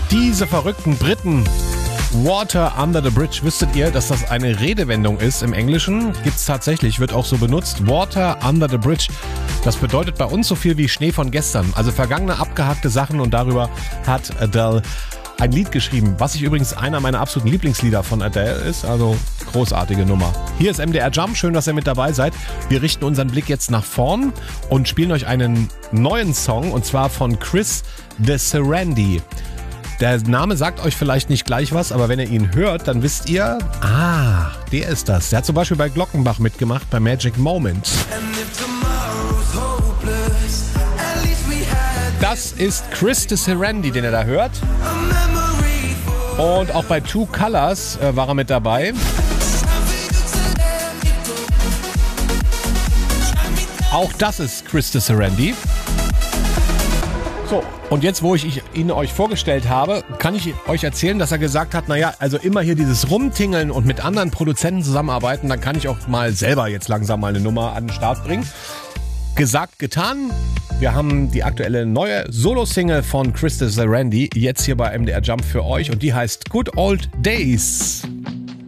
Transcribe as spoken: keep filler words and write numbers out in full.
Diese verrückten Briten. Water under the bridge. Wüsstet ihr, dass das eine Redewendung ist im Englischen? Gibt's tatsächlich, wird auch so benutzt. Water under the bridge. Das bedeutet bei uns so viel wie Schnee von gestern. Also vergangene, abgehackte Sachen, und darüber hat Adele ein Lied geschrieben, was ich übrigens einer meiner absoluten Lieblingslieder von Adele ist. Also großartige Nummer. Hier ist M D R Jump. Schön, dass ihr mit dabei seid. Wir richten unseren Blick jetzt nach vorn und spielen euch einen neuen Song, und zwar von Chris de Serendy. Der Name sagt euch vielleicht nicht gleich was, aber wenn ihr ihn hört, dann wisst ihr, ah, der ist das. Der hat zum Beispiel bei Glockenbach mitgemacht, bei Magic Moments. Das ist Chris de Serendy, den ihr da hört. Und auch bei Two Colors äh, war er mit dabei. Auch das ist Chris de Serendy. So, und jetzt, wo ich ihn euch vorgestellt habe, kann ich euch erzählen, dass er gesagt hat, naja, also immer hier dieses Rumtingeln und mit anderen Produzenten zusammenarbeiten, dann kann ich auch mal selber jetzt langsam mal eine Nummer an den Start bringen. Gesagt, getan. Wir haben die aktuelle neue Solo-Single von Chris de Serendy jetzt hier bei M D R Jump für euch, und die heißt Good Old Days.